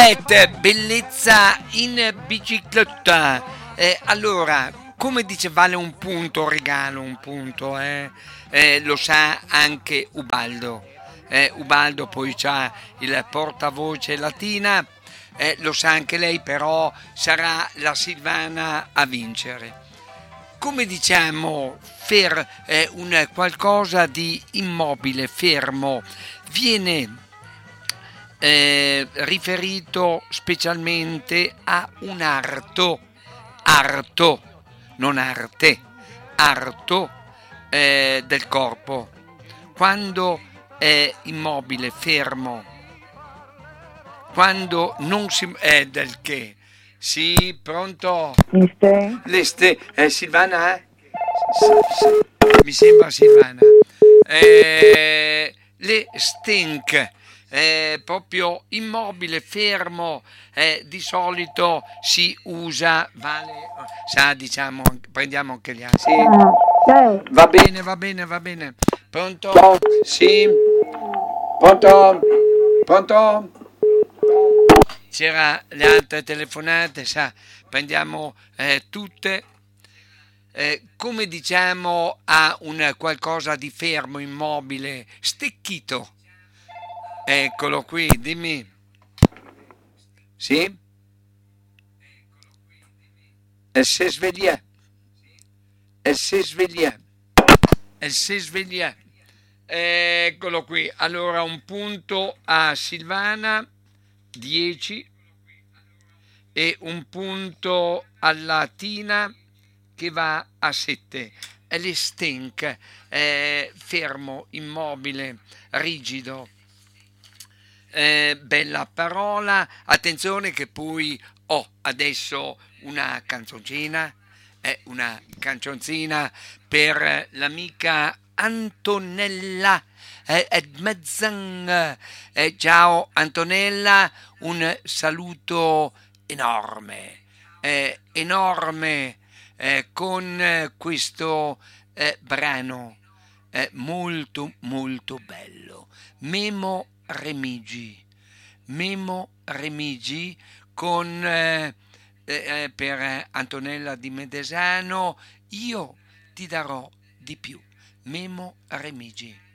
Colette, bellezza in bicicletta. Allora, come dice, vale un punto, regalo un punto, lo sa anche Ubaldo. Ubaldo poi c'ha il portavoce latina, lo sa anche lei, però sarà la Silvana a vincere. Come diciamo, un qualcosa di immobile, fermo, viene riferito specialmente a un arto, non arte, arto del corpo. Quando è immobile, fermo, quando non si è del che. Sì, pronto? Silvana? Mi sembra Silvana. Le stink, proprio immobile, fermo, di solito si usa, vale, sa, diciamo, prendiamo anche gli altri. Sì. Va bene. Pronto? Sì. Pronto? C'era le altre telefonate, sa, prendiamo tutte. Come diciamo a un qualcosa di fermo, immobile, stecchito. Eccolo qui, dimmi. Sì? E se sveglia. Eccolo qui. Allora un punto a Silvana, 10, e un punto alla Tina che va a 7. È l'estenc, fermo, immobile, rigido. Bella parola. Attenzione che poi ho adesso una canzoncina per l'amica Antonella Mezzan. Ciao Antonella, un saluto enorme con questo brano molto molto bello, Memo Remigi con per Antonella di Medesano, io ti darò di più. Memo Remigi.